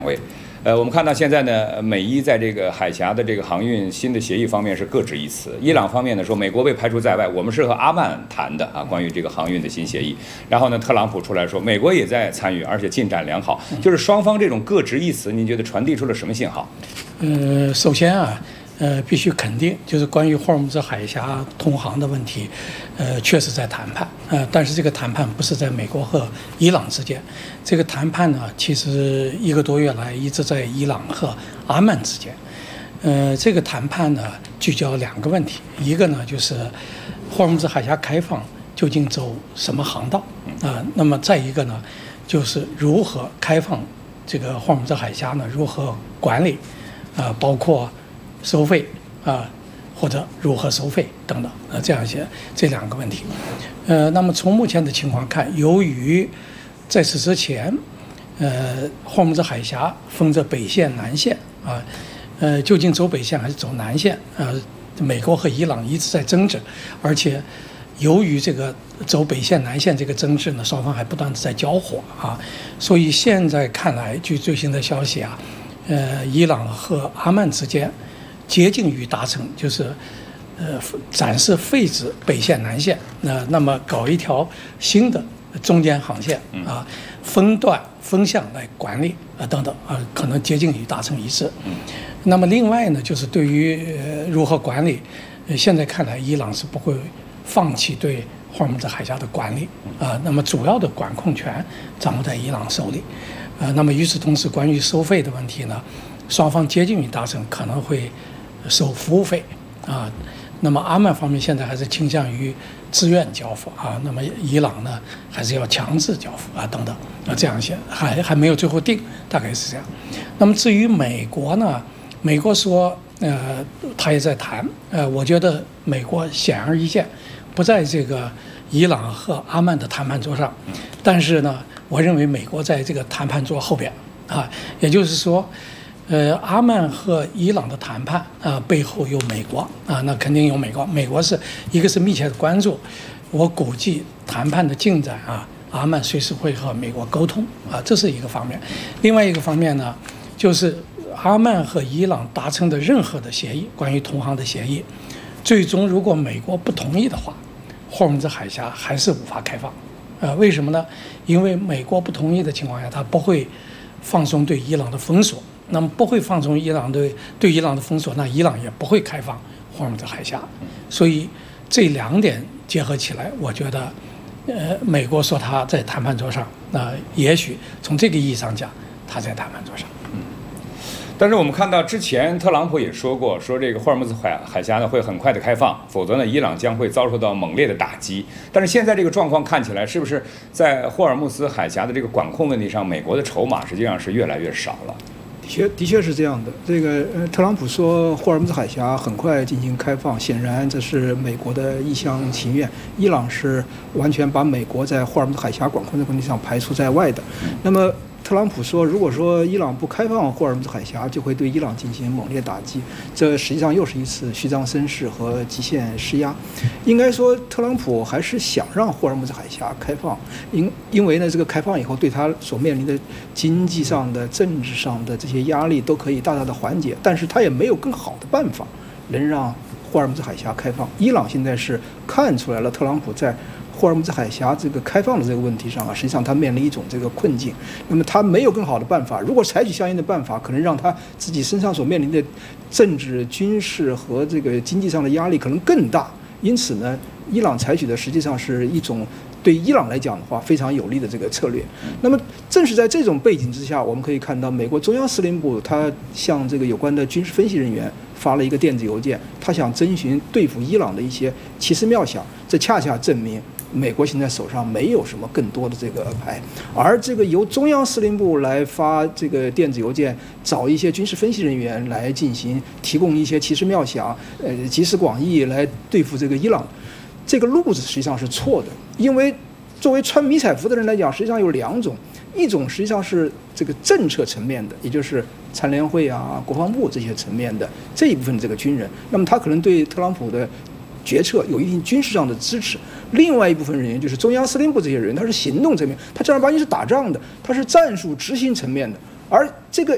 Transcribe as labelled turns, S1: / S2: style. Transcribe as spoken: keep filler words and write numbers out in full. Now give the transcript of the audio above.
S1: 位，呃，我们看到现在呢，美伊在这个海峡的这个航运新的协议方面是各执一词。伊朗方面呢说美国被排除在外，我们是和阿曼谈的啊，关于这个航运的新协议。然后呢，特朗普出来说美国也在参与，而且进展良好。就是双方这种各执一词，您觉得传递出了什么信号？
S2: 呃，首先啊。呃，必须肯定，就是关于霍尔木兹海峡通航的问题，呃，确实在谈判，呃，但是这个谈判不是在美国和伊朗之间，这个谈判呢，其实一个多月来一直在伊朗和阿曼之间，呃，这个谈判呢聚焦两个问题，一个呢就是霍尔木兹海峡开放究竟走什么航道啊、呃，那么再一个呢就是如何开放这个霍尔木兹海峡呢，如何管理，啊、呃，包括。收费啊，或者如何收费等等啊，这样一些这两个问题，呃，那么从目前的情况看，由于在此之前，呃，霍尔木兹海峡分着北线、南线啊，呃，究竟走北线还是走南线啊？美国和伊朗一直在争执，而且由于这个走北线、南线这个争执呢，双方还不断的在交火啊，所以现在看来，据最新的消息啊，呃，伊朗和阿曼之间。接近于达成，就是，呃，暂时废止北线、南线，那、呃、那么搞一条新的中间航线啊，分段分项来管理啊等等啊，可能接近于达成一致。那么另外呢，就是对于、呃、如何管理，呃，现在看来伊朗是不会放弃对霍尔木兹海峡的管理啊，那么主要的管控权掌握在伊朗手里，啊，那么与此同时，关于收费的问题呢，双方接近于达成，可能会。收服务费啊，那么阿曼方面现在还是倾向于自愿交付啊，那么伊朗呢还是要强制交付啊等等啊这样一些还还没有最后定，大概是这样。那么至于美国呢，美国说呃他也在谈，呃我觉得美国显而易见不在这个伊朗和阿曼的谈判桌上，但是呢，我认为美国在这个谈判桌后边啊，也就是说。呃，阿曼和伊朗的谈判啊、呃，背后有美国啊，那肯定有美国。美国是一个是密切的关注，我估计谈判的进展啊，阿曼随时会和美国沟通啊，这是一个方面。另外一个方面呢，就是阿曼和伊朗达成的任何的协议，关于同航的协议，最终如果美国不同意的话，霍尔木兹海峡还是无法开放。呃，为什么呢？因为美国不同意的情况下，它不会放松对伊朗的封锁。那么不会放松伊朗对对伊朗的封锁，那伊朗也不会开放霍尔木兹海峡，所以这两点结合起来，我觉得，呃，美国说他在谈判桌上，那、呃、也许从这个意义上讲，他在谈判桌上。
S1: 嗯。但是我们看到之前特朗普也说过，说这个霍尔木兹海海峡呢会很快的开放，否则呢伊朗将会遭受到猛烈的打击。但是现在这个状况看起来，是不是在霍尔木兹海峡的这个管控问题上，美国的筹码实际上是越来越少了？
S3: 的确，的确是这样的。这个呃，特朗普说霍尔木兹海峡很快进行开放，显然这是美国的一厢情愿。伊朗是完全把美国在霍尔木兹海峡管控的问题上排除在外的。那么特朗普说，如果说伊朗不开放霍尔木兹海峡，就会对伊朗进行猛烈打击。这实际上又是一次虚张声势和极限施压。应该说，特朗普还是想让霍尔木兹海峡开放，因因为呢，这个开放以后，对他所面临的经济上的、政治上的这些压力都可以大大的缓解。但是他也没有更好的办法能让霍尔木兹海峡开放。伊朗现在是看出来了，特朗普在霍尔木兹海峡这个开放的这个问题上啊，实际上他面临一种这个困境。那么他没有更好的办法，如果采取相应的办法，可能让他自己身上所面临的政治、军事和这个经济上的压力可能更大。因此呢，伊朗采取的实际上是一种对伊朗来讲的话非常有利的这个策略。那么正是在这种背景之下，我们可以看到美国中央司令部他向这个有关的军事分析人员发了一个电子邮件，他想征询对付伊朗的一些奇思妙想。这恰恰证明美国现在手上没有什么更多的这个牌，而这个由中央司令部来发这个电子邮件，找一些军事分析人员来进行提供一些奇思妙想，呃，集思广益来对付这个伊朗，这个路子实际上是错的。因为作为穿迷彩服的人来讲，实际上有两种，一种实际上是这个政策层面的，也就是参联会啊、国防部这些层面的这一部分这个军人，那么他可能对特朗普的决策有一定军事上的支持。另外一部分人员就是中央司令部这些人，他是行动层面，他正儿八经是打仗的，他是战术执行层面的。而这个